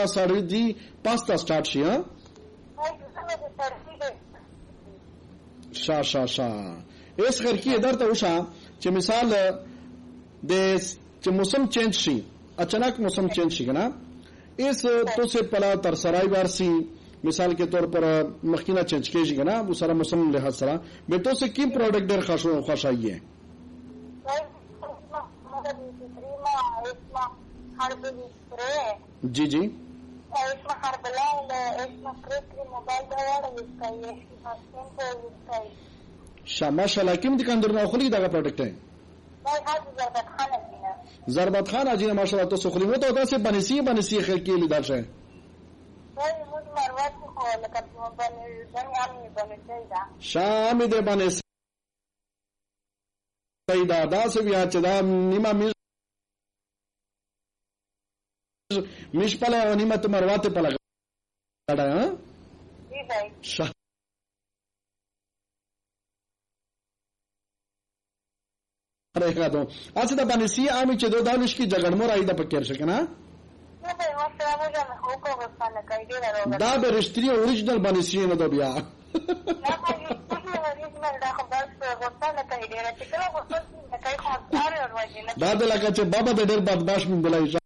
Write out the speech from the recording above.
سړی دی پاستا سٹارټ شي ها شا اس خیر کی ادھر تو اوشا چې مثال د چې موسم چینج شي اچانک موسم چینج شي کنه اس تو سے پلا تر سرای وارسی مثال کے طور پر مخینہ چینج کیږي کنه وہ سره موسم لحاظ سره بیٹو سے کی پروڈکٹ ډیر خوش آئیے جی جی ماشاءالله کوم دکاندار نو خلی دا پروډکټ ہے ضربت خان اجي ماشاءالله تاسو خلی مو ته تاسو بنسي خیر کې لیدل شي شام دې باندې پیدا دا څه بیا چې دا نیمه مش پله او نیمه تمرواته پله غړا ها جی بھائی رہے گا تو اچھا دا بنسی عامي چې دو دانش کی جګړمو راي د پکیر شي کنه دا به رښتینی اوریجنل بنسی نه دا بیا دا د لکه چې بابا د ډېر بدمعاش من بلای